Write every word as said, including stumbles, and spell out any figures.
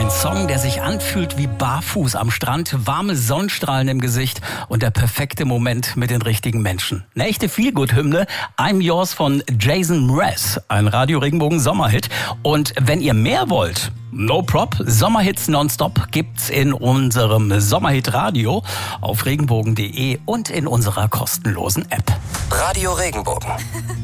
Ein Song, der sich anfühlt wie barfuß am Strand, warme Sonnenstrahlen im Gesicht und der perfekte Moment mit den richtigen Menschen. Eine echte Feelgood-Hymne, I'm Yours von Jason Mraz, ein Radio-Regenbogen-Sommerhit. Und wenn ihr mehr wollt, no prop, Sommerhits nonstop gibt's in unserem Sommerhit-Radio auf regenbogen punkt de und in unserer kostenlosen App. Radio Regenbogen.